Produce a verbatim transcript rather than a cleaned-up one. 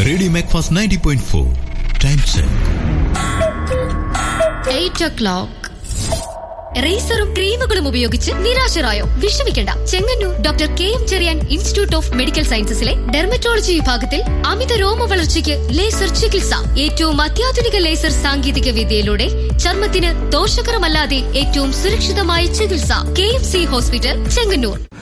Radio Macfast ninety point four time check eight O clock. റേസറും ക്രീമുകളും ഉപയോഗിച്ച് നിരാശരായോ? വിഷമിക്കേണ്ട. Chengannur doctor K M Cherian institute of medical സയൻസസിലെ dermatology വിഭാഗത്തിൽ അമിത രോമ വളർച്ചയ്ക്ക് laser ചികിത്സ. ഏറ്റവും അത്യാധുനിക ലേസർ സാങ്കേതിക വിദ്യയിലൂടെ ചർമ്മത്തിന് ദോഷകരമല്ലാതെ ഏറ്റവും സുരക്ഷിതമായ ചികിത്സ. K M C hospital, Chengannur.